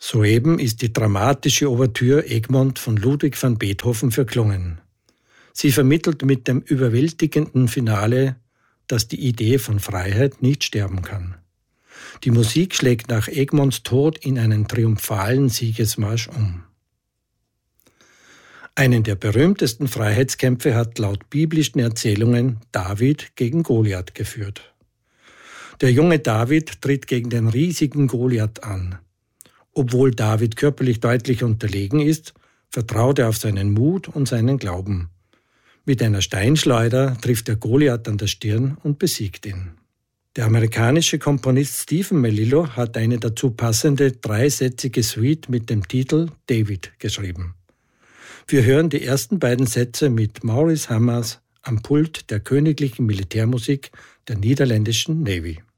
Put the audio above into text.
Soeben ist die dramatische Ouvertüre Egmont von Ludwig van Beethoven verklungen. Sie vermittelt mit dem überwältigenden Finale, dass die Idee von Freiheit nicht sterben kann. Die Musik schlägt nach Egmonts Tod in einen triumphalen Siegesmarsch um. Einen der berühmtesten Freiheitskämpfe hat laut biblischen Erzählungen David gegen Goliath geführt. Der junge David tritt gegen den riesigen Goliath an. Obwohl David körperlich deutlich unterlegen ist, vertraut er auf seinen Mut und seinen Glauben. Mit einer Steinschleuder trifft er Goliath an der Stirn und besiegt ihn. Der amerikanische Komponist Stephen Melillo hat eine dazu passende dreisätzige Suite mit dem Titel David geschrieben. Wir hören die ersten beiden Sätze mit Maurice Hammers am Pult der Königlichen Militärmusik der niederländischen Navy.